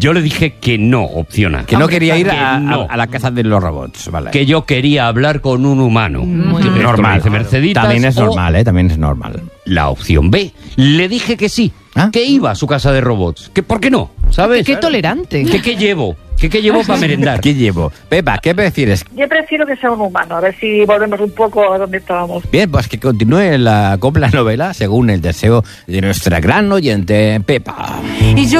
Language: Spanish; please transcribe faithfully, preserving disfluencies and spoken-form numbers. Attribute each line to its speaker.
Speaker 1: Yo le dije que no, opción A.
Speaker 2: Que no quería ir a,
Speaker 1: no.
Speaker 2: a, a la casa de los robots, vale.
Speaker 1: Que yo quería hablar con un humano.
Speaker 3: Muy
Speaker 1: Esto
Speaker 3: bien.
Speaker 1: me
Speaker 2: normal.
Speaker 1: dice Merceditas,
Speaker 2: También es
Speaker 1: o
Speaker 2: normal, ¿eh? También es normal.
Speaker 1: la opción B. Le dije que sí,
Speaker 2: ¿Ah?
Speaker 1: que iba a su casa de robots. Que, ¿por qué no? ¿Sabes?
Speaker 3: Qué tolerante.
Speaker 1: ¿Qué, qué llevo? ¿Qué, qué llevo para merendar?
Speaker 2: ¿Qué llevo? Pepa, ¿qué prefieres?
Speaker 4: Yo prefiero que sea un humano, a ver si volvemos un poco a donde estábamos.
Speaker 2: Bien, pues que continúe la copla novela según el deseo de nuestra gran oyente Pepa.
Speaker 5: Y yo